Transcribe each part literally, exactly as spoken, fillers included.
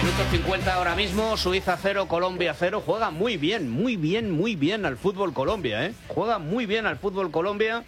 Minuto cincuenta ahora mismo, Suiza cero, Colombia cero. Juega muy bien, muy bien, muy bien al fútbol Colombia, ¿eh? Juega muy bien al fútbol Colombia.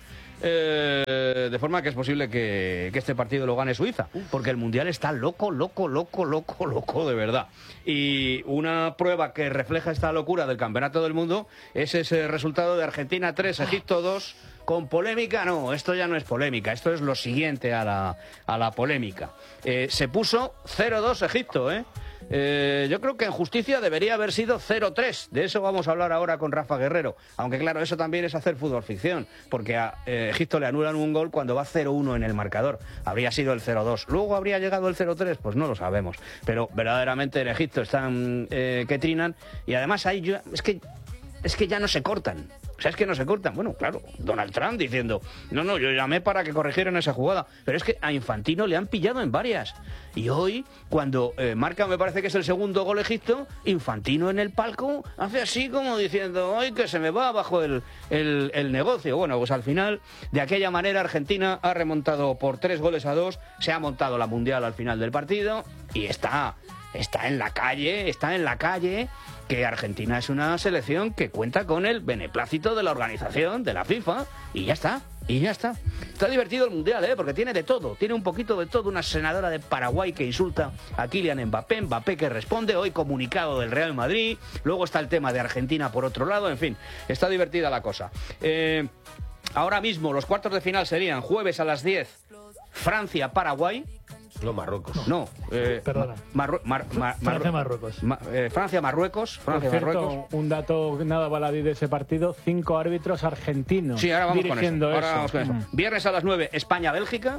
Eh, de forma que es posible que, que este partido lo gane Suiza, porque el Mundial está loco, loco, loco, loco, loco de verdad. Y una prueba que refleja esta locura del Campeonato del Mundo es ese resultado de Argentina tres, Egipto dos, con polémica. No, esto ya no es polémica, esto es lo siguiente a la, a la polémica. Eh, se puso cero dos Egipto, ¿eh? Eh, yo creo que en justicia debería haber sido cero tres. De eso vamos a hablar ahora con Rafa Guerrero. Aunque claro, eso también es hacer fútbol ficción, porque a eh, Egipto le anulan un gol cuando va cero uno en el marcador. Habría sido el cero dos. Luego habría llegado el cero tres, pues no lo sabemos. Pero verdaderamente en Egipto están eh, que trinan. Y además ahí yo, es que es que ya no se cortan. O sea, es que no se cortan. Bueno, claro, Donald Trump diciendo, no, no, yo llamé para que corrigieran esa jugada. Pero es que a Infantino le han pillado en varias. Y hoy, cuando eh, marca, me parece que es el segundo gol Egipto, Infantino en el palco hace así como diciendo, ¡ay, que se me va abajo el, el, el negocio! Bueno, pues al final, de aquella manera, Argentina ha remontado por tres goles a dos, se ha montado la Mundial al final del partido y está, está en la calle, está en la calle... que Argentina es una selección que cuenta con el beneplácito de la organización, de la FIFA, y ya está, y ya está. Está divertido el Mundial, ¿eh? Porque tiene de todo, tiene un poquito de todo. Una senadora de Paraguay que insulta a Kylian Mbappé, Mbappé que responde, hoy comunicado del Real Madrid, luego está el tema de Argentina por otro lado, en fin, está divertida la cosa. Eh, ahora mismo los cuartos de final serían jueves a las diez, Francia-Paraguay. No, Marruecos. No, eh, perdona. Marru Mar Mar Francia-Marruecos. Ma eh, Francia-Marruecos. Francia-Marruecos. Un dato nada baladí de ese partido: cinco árbitros argentinos. Sí, ahora vamos dirigiendo con eso. eso. Ahora vamos con eso. Mm. Viernes a las nueve, España-Bélgica.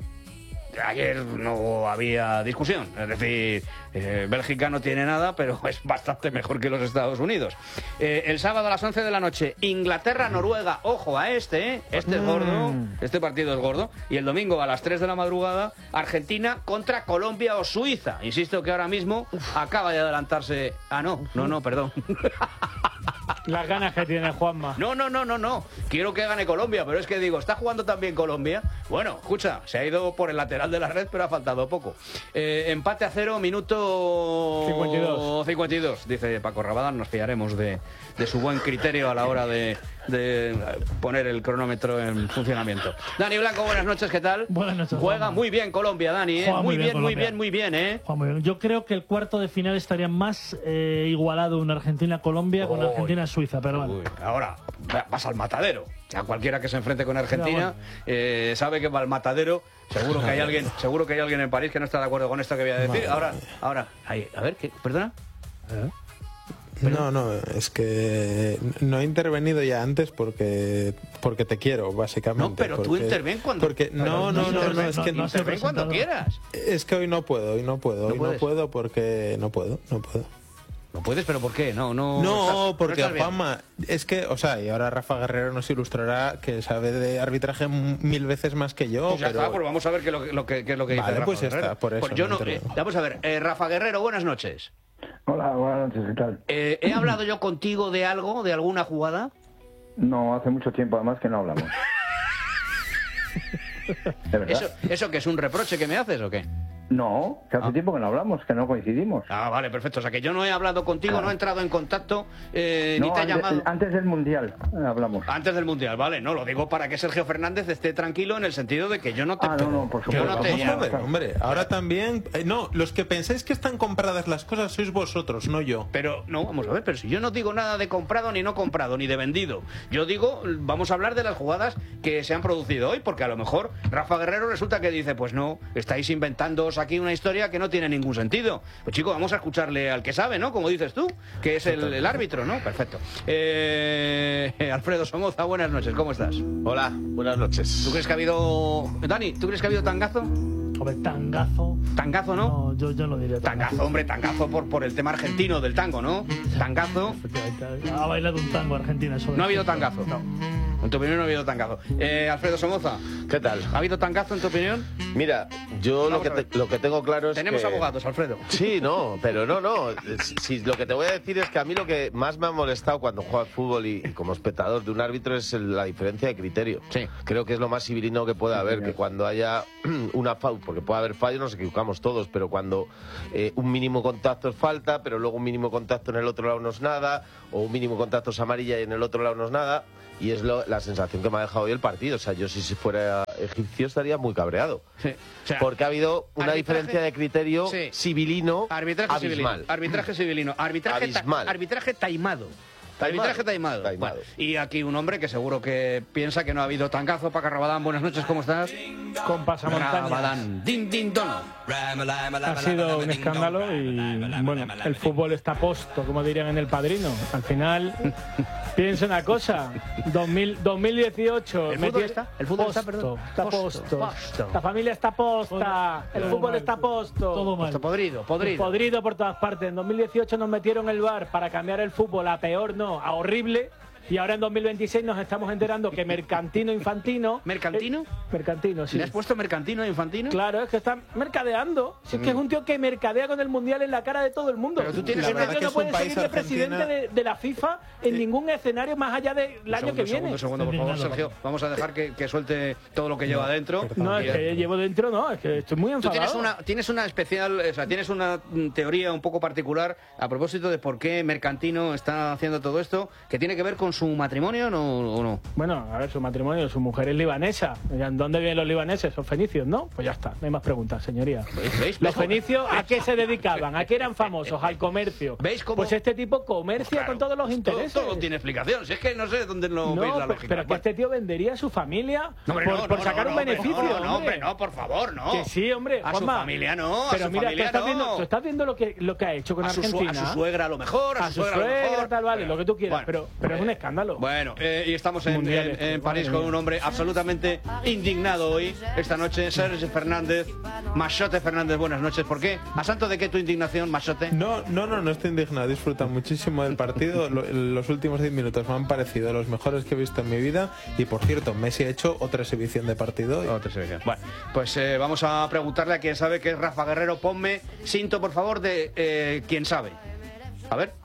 Ayer no había discusión, es decir, eh, Bélgica no tiene nada, pero es bastante mejor que los Estados Unidos. Eh, el sábado a las once de la noche, Inglaterra-Noruega, ojo a este, ¿eh? Este es gordo, este partido es gordo. Y el domingo a las tres de la madrugada, Argentina contra Colombia o Suiza. Insisto que ahora mismo acaba de adelantarse... Ah, no, no, no, perdón. Las ganas que tiene Juanma. No, no, no, no, no. Quiero que gane Colombia, pero es que digo, ¿está jugando también Colombia? Bueno, escucha, se ha ido por el lateral de la red, pero ha faltado poco. Eh, empate a cero, minuto cincuenta y dos. cincuenta y dos, dice Paco Rabadán. Nos fiaremos de, de su buen criterio a la hora de, de poner el cronómetro en funcionamiento. Dani Blanco, buenas noches, ¿qué tal? Buenas noches. Juega Juanma. muy bien Colombia, Dani, ¿eh? Juega Muy bien, muy Colombia. bien, muy bien, ¿eh? Juega muy bien. Yo creo que el cuarto de final estaría más eh, igualado una Argentina-Colombia con Uy. Argentina-Suiza, pero bueno. Uy, ahora vas al matadero. A cualquiera que se enfrente con Argentina bueno. eh, sabe que va al matadero. Seguro que hay alguien, seguro que hay alguien en París que no está de acuerdo con esto que voy a decir. Ahora, ahora, ahí, a ver, ¿qué? ¿Perdona? ¿Eh? No, no, es que no he intervenido ya antes porque porque te quiero, básicamente. No, pero porque, tú interven cuando... Porque no, no, no, no, es que no, no se interven cuando quieras. es que hoy no puedo, hoy no puedo, ¿No hoy no puedes? puedo porque no puedo, no puedo. No puedes, pero ¿por qué? No, no. No, estás- porque estás bien. Juanma, es que, o sea, y ahora Rafa Guerrero nos ilustrará que sabe de arbitraje m- mil veces más que yo. Pues ya pero... está, pues vamos a ver qué, lo, lo que, qué es lo que dice Vale, Rafa pues ya Guerrero. está, por eso Pues yo no no, eh, intervengo. vamos a ver, eh, Rafa Guerrero, buenas noches. Hola, buenas noches, ¿qué tal? Eh, ¿He hablado yo contigo de algo, de alguna jugada? No, hace mucho tiempo además que no hablamos. ¿De verdad? ¿Eso, ¿Eso que es un reproche que me haces o qué? No, que hace Ah. tiempo que no hablamos, que no coincidimos. Ah, vale, perfecto. O sea, que yo no he hablado contigo, Claro. no he entrado en contacto, eh, ni No, te he antes, llamado... antes del Mundial eh, hablamos. Antes del Mundial, vale. No, lo digo para que Sergio Fernández esté tranquilo en el sentido de que yo no te... Ah, no, no, por yo supuesto. no te Vamos a llamo. ver, hombre, ahora también... eh, no, los que pensáis que están compradas las cosas sois vosotros, no yo. Pero, no, vamos a ver, pero si yo no digo nada de comprado, ni no comprado, ni de vendido. Yo digo, vamos a hablar de las jugadas que se han producido hoy, porque a lo mejor Rafa Guerrero resulta que dice, pues no, estáis inventándoos aquí una historia que no tiene ningún sentido. Pues chico, vamos a escucharle al que sabe, ¿no? Como dices tú, que es el, el árbitro, ¿no? Perfecto. Eh, Alfredo Somoza, buenas noches, ¿cómo estás? Hola, buenas noches. ¿Tú crees que ha habido... Dani, ¿tú crees que ha habido tangazo? Hombre, tangazo. Tangazo, ¿no? No, yo, yo no diría tangazo. Tangazo, hombre, tangazo por, por el tema argentino del tango, ¿no? Tangazo. Efectivamente. Ha bailado un tango Argentina. Eso No ha habido tangazo. No. En tu opinión no ha habido tangazo. Eh, Alfredo Somoza. ¿Qué tal? ¿Ha habido tangazo en tu opinión? Mira, yo lo que, te, lo que tengo claro es Tenemos que... abogados, Alfredo. Sí, no, pero no, no. Si, si, lo que te voy a decir es que a mí lo que más me ha molestado cuando juego al fútbol y, y como espectador de un árbitro es el, la diferencia de criterio. Sí. Creo que es lo más civilino que puede haber, que cuando haya una falta, porque puede haber fallo, nos equivocamos todos, pero cuando eh, un mínimo contacto es falta, pero luego un mínimo contacto en el otro lado no es nada, o un mínimo contacto es amarilla y en el otro lado no es nada, y es lo, la sensación que me ha dejado hoy el partido. O sea, yo si, si fuera egipcio estaría muy cabreado. Sí. O sea, porque ha habido una arbitraje, diferencia de criterio sí. civilino Arbitraje abismal. civilino. Arbitraje civilino. Arbitraje, Abismal. ta, arbitraje taimado. Taimado. Arbitraje taimado. Taimado. Bueno, y aquí un hombre que seguro que piensa que no ha habido tangazo. Paca Rabadán, buenas noches, ¿cómo estás? Con pasamontañas. Rabadán, din, din, don. Ha sido un escándalo y, bueno, el fútbol está posto, como dirían en El Padrino. Al final, piensa una cosa, dos mil, dos mil dieciocho... ¿El fútbol está? ¿El fútbol está, posto, perdón? Está Posto, posto. posto. La familia está posta. El Todo fútbol mal, está posto. todo mal. Posto podrido, podrido. Podrido por todas partes. En dos mil dieciocho nos metieron el V A R para cambiar el fútbol a peor, no, a horrible. Y ahora en dos mil veintiséis nos estamos enterando que Mercantino Infantino... ¿Mercantino? Eh, mercantino, sí. ¿Le has puesto Mercantino a Infantino? Claro, es que está mercadeando. Si es que es un tío que mercadea con el Mundial en la cara de todo el mundo. Pero tú tienes Este una- tío que no es puede un país, seguir de presidente Argentina. de, de la FIFA en ningún escenario más allá del Un año segundo, que un viene. segundo, un segundo, por favor, Sergio. Vamos a dejar que, que suelte todo lo que lleva adentro. No, Y, es que llevo dentro, no, es que estoy muy Tú enfadado. tienes una, tienes una especial, o sea, tienes una mm, teoría un poco particular a propósito de por qué Mercantino está haciendo todo esto, que tiene que ver con su matrimonio, ¿no, o no? Bueno, a ver, su matrimonio, su mujer es libanesa. ¿Dónde viven los libaneses? Son fenicios, ¿no? Pues ya está, no hay más preguntas, señoría. ¿Veis? ¿Veis? Los ¿Veis? fenicios, ¿a qué se dedicaban? ¿A qué eran famosos? Al comercio. ¿Veis cómo? Pues este tipo comercia Claro, con todos los todo- intereses. Todo, tiene explicación. Si es que no sé dónde no, No, veis la pe- lógica. pero es que Bueno. este tío vendería a su familia No, hombre, por, no, por no, sacar no, un no, hombre, beneficio. No, no, no, hombre. hombre, no, por favor, no. Que sí, hombre, A Juanma. su familia no, a Pero su mira, familia tú estás no. viendo, tú estás viendo lo que lo que ha hecho con a, su, su- Argentina. a su suegra a lo mejor, a, a su su suegra, a lo suegra, mejor. tal, vale, lo que tú quieras, Bueno, pero, pero es un escándalo. Bueno, eh, y estamos en, Mundiales, en- en París madre con un mía. hombre absolutamente indignado hoy, esta noche, Sergio Fernández, Machote Fernández, buenas noches. ¿Por qué? ¿A santo de qué tu indignación, Machote? No, no, no, no estoy indignado. Disfruto muchísimo del partido. Lo- los últimos diez minutos me han parecido los mejores que he visto en mi vida. Y por cierto, Messi ha hecho otra exhibición de partido. hoy. Otra exhibición. Bueno, pues eh, vamos a preguntarle a quien sabe que es Rafa Guerrero. Ponme cinto, por favor, de eh, quien sabe. A ver.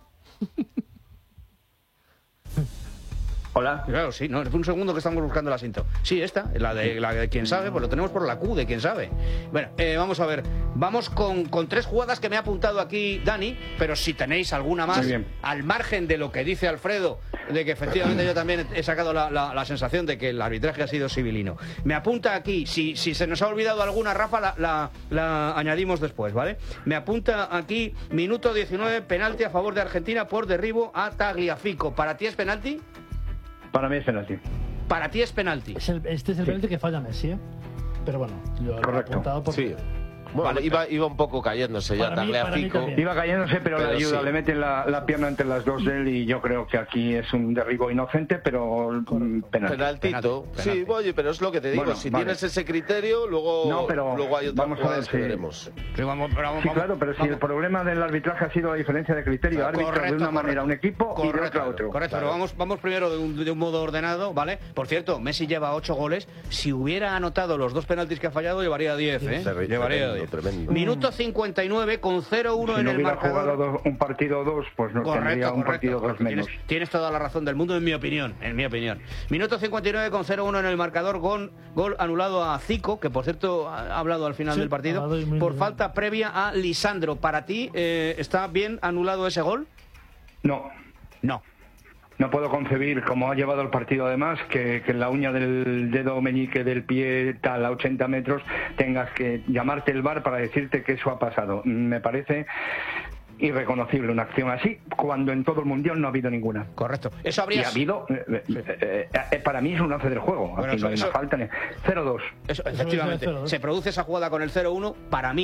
Hola. Claro, sí, no, es un segundo que estamos buscando la cinta. Sí, esta, la de, la de quien sabe, pues lo tenemos por la Q de quien sabe. Bueno, eh, vamos a ver. Vamos con, con tres jugadas que me ha apuntado aquí Dani, pero si tenéis alguna más, Muy bien. al margen de lo que dice Alfredo, de que efectivamente yo también he sacado la, la- la sensación de que el arbitraje ha sido civilino. Me apunta aquí, si, si se nos ha olvidado alguna, Rafa, la, la- la añadimos después, ¿vale? Me apunta aquí, minuto diecinueve, penalti a favor de Argentina por derribo a Tagliafico. ¿Para ti es penalti? Para mí es penalti. Para ti es penalti. Es el- este es el penalti que falla Messi, ¿eh? Pero bueno, yo lo he Correcto. apuntado porque... Sí. Bueno, Vale, iba, iba un poco cayéndose ya, Para mí- para mí Tagliafico. también. Iba cayéndose, pero, Pero la ayuda, sí. le mete la, la pierna entre las dos de él y yo creo que aquí es un derribo inocente, pero mm, penalti. Penaltito. Penalti, Sí, penalti. oye, pero es lo que te digo. Bueno, si vale. tienes ese criterio, luego, No, pero luego hay otras vamos a ver jugadas que si- veremos. Sí, vamos, pero vamos- Sí, vamos- claro, pero si vamos- el problema del arbitraje ha sido la diferencia de criterio, árbitro de Correcto, una manera correcto. un equipo y de Correcto, otra otro. Correcto, Claro. pero vamos, vamos primero de un, de un modo ordenado, ¿vale? Por cierto, Messi lleva ocho goles. Si hubiera anotado los dos penaltis que ha fallado, llevaría diez, ¿eh? Terri- Llevaría tremendo, diez. tremendo. Minuto cincuenta y nueve con cero uno Si en no el hubiera marcador. jugado dos- un partido o dos, pues no tendría Correcto, un correcto. partido dos correcto. menos. Tienes, tienes toda la razón del mundo, en mi opinión. En mi opinión. Minuto cincuenta y nueve con cero uno en el marcador. Gol, gol anulado a Zico, que por cierto ha hablado al final Sí, del partido, ha hablado y muy por bien. falta previa a Lisandro. ¿Para ti eh, está bien anulado ese gol? No, No. no puedo concebir cómo ha llevado el partido además, que, que en la uña del dedo meñique del pie tal a ochenta metros tengas que llamarte el V A R para decirte que eso ha pasado. Me parece irreconocible una acción así, cuando en todo el mundial no ha habido ninguna. Correcto. Eso Y habría... ha habido, eh, eh, eh, eh, para mí es un once del juego. Bueno, Aquí eso- no hay eso- una falta ni cero dos. Eso, Eso efectivamente. es el cero dos. Se produce esa jugada con el cero uno. Para mí,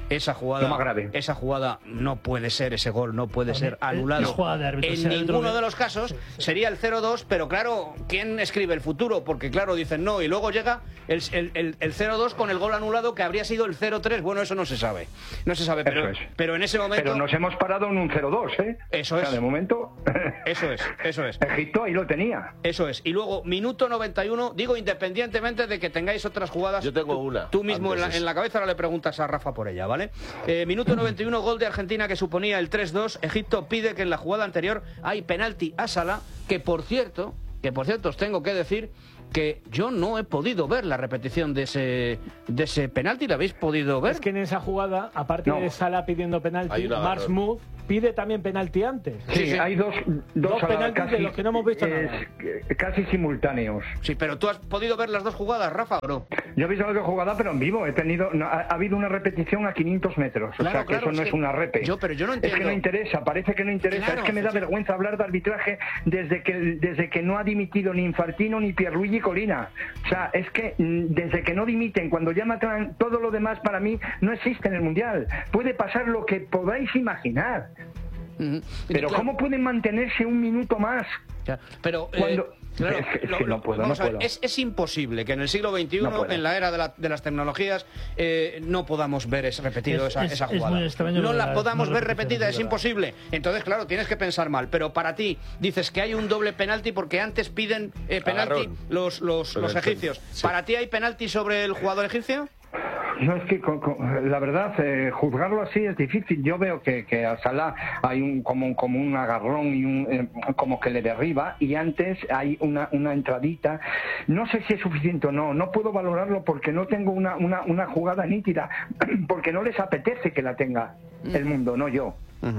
esa jugada, lo más grave. esa jugada no puede ser, ese gol no puede ser anulado. Es jugada de árbitro, en sea ninguno dentro de los casos sería el cero dos, pero claro, ¿quién escribe el futuro? Porque claro, dicen no, y luego llega el, el, el, el cero dos con el gol anulado que habría sido el cero tres. Bueno, eso no se sabe. No se sabe, pero, es. pero en ese momento... Pero nos hemos parado en un cero dos, ¿eh? Eso o sea, es. de momento... Eso es, eso es. Egipto ahí lo tenía. Eso es. Y luego, minuto noventa y uno, digo, independientemente de que tengáis otras jugadas... Yo tengo tú, una. Tú mismo en la, en la cabeza ahora le preguntas a Rafa por ella, ¿vale? Eh, minuto noventa y uno, gol de Argentina que suponía el tres dos. Egipto pide que en la jugada anterior hay penalti a Salah, que por cierto, que por cierto os tengo que decir que yo no he podido ver la repetición de ese de ese penalti. ¿La habéis podido ver? Es que en esa jugada, aparte No. de Salah pidiendo penalti, una Mark Smooth pide también penalti antes. Sí, Sí, sí. hay dos, dos, Dos a la- penaltis casi, de los que no hemos visto es, nada. eh, casi simultáneos. Sí, pero tú has podido ver las dos jugadas, Rafa, ¿o no? Yo he visto la jugada, pero en vivo. He tenido, no, ha, ha habido una repetición a quinientos metros. O Claro, sea, que claro, eso no es es que una repe. yo- pero yo no Es que entiendo. no interesa, parece que no interesa. Claro, es que me da sí. vergüenza hablar de arbitraje desde que desde que no ha dimitido ni Infantino ni Pierluigi Colina. O sea, es que mm, desde que no dimiten, cuando ya matan todo lo demás, para mí no existe en el Mundial. Puede pasar lo que podáis imaginar. Ujú. Pero Claro. ¿cómo pueden mantenerse un minuto más? Ya, pero eh, Cuando- claro, es que- es lo- que no lo- puedo, vamos no a ver, puedo. Es, es imposible que en el siglo veintiuno, No puedo. en la era de, la- de las tecnologías, eh, no podamos ver ese repetido Es- esa, es- esa es jugada. muy extraño no lo de la las podamos no ver repeticiones, repetida, es es verdad. imposible. Entonces, claro, tienes que pensar mal. Pero para ti, dices que hay un doble penalti porque antes piden eh, penalti Agarrón. los, los, Con los el egipcios. centro, sí. ¿Para ti hay penalti sobre el jugador egipcio? No, es que con- con- la verdad, eh, juzgarlo así es difícil. Yo veo que, que a Salah hay un como, un- como un agarrón y un, eh, como que le derriba, y antes hay una, una entradita. No sé si es suficiente o no, no puedo valorarlo porque no tengo una, una, una jugada nítida, porque no les apetece que la tenga el mundo, no yo.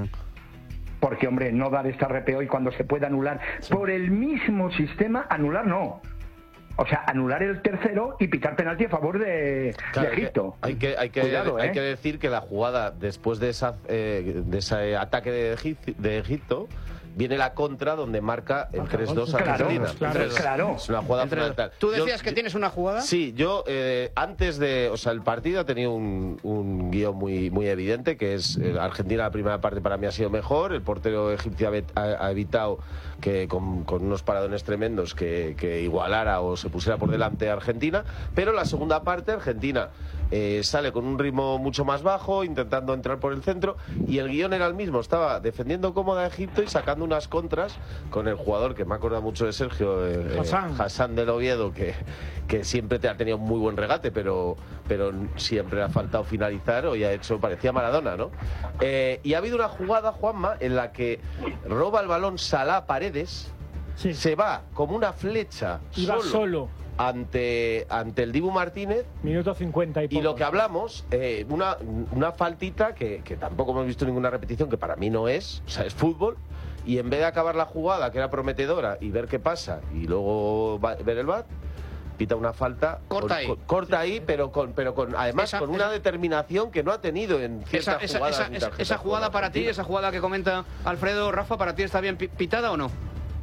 Porque, hombre, no dar esta R P O y cuando se puede anular por el mismo sistema, anular no. O sea, anular el tercero y pitar penalti a favor de, Claro, de Egipto. Hay que, hay, que, Cuidado, hay ¿eh? que decir que la jugada después de, esa, eh, de ese ataque de, Egip- de Egipto viene la contra donde marca el tres dos a Claro, Argentina. claro, Entonces, claro. Es una jugada Entre- fundamental. ¿Tú Yo- decías que yo- tienes una jugada? Sí, yo eh, antes de, o sea, el partido ha tenido un, un guión muy, muy evidente, que es eh, Argentina la primera parte para mí ha sido mejor, el portero egipcio ha, bet- ha- ha evitado que con, con unos paradones tremendos que, que igualara o se pusiera por delante a Argentina, pero la segunda parte Argentina eh, sale con un ritmo mucho más bajo, intentando entrar por el centro, y el guión era el mismo, estaba defendiendo cómoda a Egipto y sacando unas contras con el jugador que me acuerda mucho de Sergio, eh, eh, Hassan. Hassan del Oviedo, que, que siempre te ha tenido muy buen regate, pero, pero siempre ha faltado finalizar, hoy ha hecho, parecía Maradona, ¿no? Eh, y ha habido una jugada, Juanma, en la que roba el balón Salah Paredes, Sí. se va como una flecha Iba solo, solo. Ante, ante el Dibu Martínez. Minuto cincuenta y poco. Y lo que hablamos, eh, una, una faltita que, que tampoco hemos visto ninguna repetición, que para mí no es, o sea, es fútbol, y en vez de acabar la jugada, que era prometedora, y ver qué pasa, y luego va- ver el V A R, pita una falta. Corta con- ahí. con- corta ahí, pero con, pero con además Esa- con una esa- determinación que no ha tenido en Esa, ciertas esa, jugadas. esa, ni esa, tarjetas esa con jugada para ti, Argentina. esa jugada que comenta Alfredo, Rafa, ¿para ti está bien pi- pitada o no?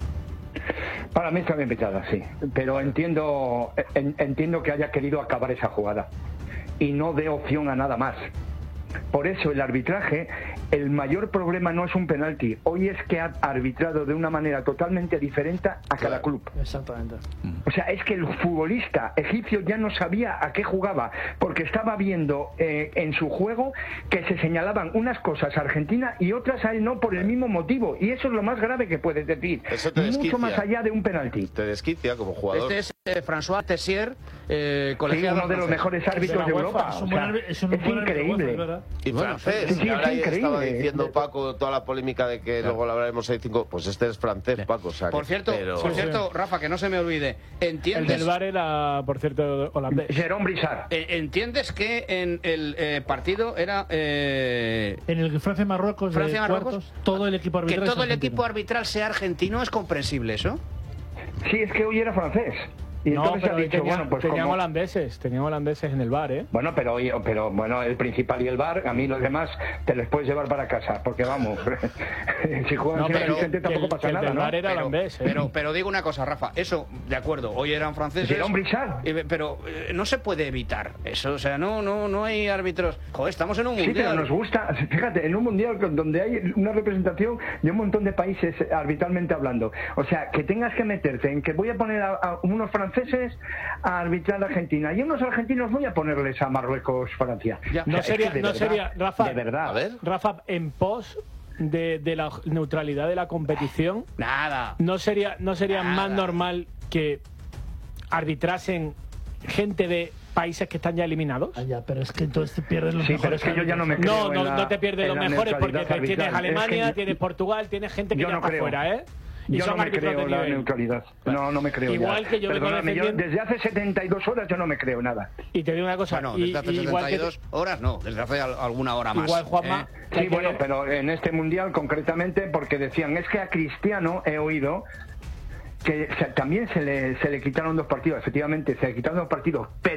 Para mí está bien pitada, sí. Pero entiendo, en- entiendo que haya querido acabar esa jugada y no dé opción a nada más. Por eso el arbitraje, el mayor problema no es un penalti. Hoy es que ha arbitrado de una manera totalmente diferente a cada Claro. club. Exactamente. O sea, es que el futbolista egipcio ya no sabía a qué jugaba, porque estaba viendo eh, en su juego que se señalaban unas cosas a Argentina y otras a él no por el mismo motivo. Y eso es lo más grave que puedes decir. Eso te Mucho desquicia. más allá de un penalti. Te desquicia como jugador. Este es eh, François Tessier, eh, Sí, colegiado uno de los francés. mejores árbitros de UEFA. Europa. Es O un sea, buen árbitro- es un es buen árbitro de UEFA, increíble. es verdad. Y Bueno, francés, sí, sí, y ahora es ya estaba increíble. diciendo Paco toda la polémica de que luego lo hablaremos ahí cinco, pues este es francés, Paco. O sea, Por que- cierto, pero- por cierto, Rafa, que no se me olvide, El ¿entiendes, del V A R era, por cierto, holandés. Jerome Brissard. eh, ¿entiendes que en el eh, partido era eh, En el Francia-Marruecos, de Francia-Marruecos, cuartos, todo el equipo que arbitral es todo el argentino. equipo arbitral sea argentino? ¿Es comprensible eso? Sí, es que hoy era francés. Y no, entonces pero ha dicho, tenía, bueno, pues tenían como... holandeses, tenían holandeses en el bar, ¿eh? Bueno, pero, pero bueno, el principal y el bar, a mí los demás te les puedes llevar para casa, porque vamos, si juegan No, sin pero asistente tampoco el- pasa el nada, del ¿no? bar era Pero, holandés, ¿eh? pero, pero digo una cosa, Rafa, eso, de acuerdo, hoy eran franceses. Era un Brissard. eh, Pero eh, no se puede evitar eso, o sea, no, no, no hay árbitros. Joder, estamos en un Sí, pero mundial. nos gusta, fíjate, en un mundial donde hay una representación de un montón de países arbitralmente hablando. O sea, que tengas que meterte en que voy a poner a, a unos franceses a arbitrar a Argentina y unos argentinos voy a ponerles a Marruecos, Francia. Ya. No O sea, sería, es que de no verdad, sería, Rafa, de verdad. A ver. Rafa, en pos de, de la neutralidad de la competición, Nada. ¿no sería, no sería Nada. más normal que arbitrasen gente de países que están ya eliminados? Ah, ya, pero es que entonces te pierdes los Sí, pero mejores es que yo ya no me árbitros. No, creo no, en la- no te pierdes en los la mejores porque neutralidad tienes arbitral. Alemania, Es que tienes Portugal, tienes gente que yo ya no está creo. fuera, ¿eh? Y yo son no me árbitros creo de la nivel. neutralidad. No, no me creo Igual ya. que yo vengo Perdóname, yo defendiendo- desde hace setenta y dos horas yo no me creo nada. Y te digo una cosa, Bueno, y- desde hace y igual setenta y dos que horas no, desde hace al- alguna hora más. igual Juanma, ¿eh? que hay Sí, que bueno, ver- pero en este mundial concretamente porque decían, es que a Cristiano he oído que se- también se le, se le quitaron dos partidos, efectivamente, se le quitaron dos partidos, pero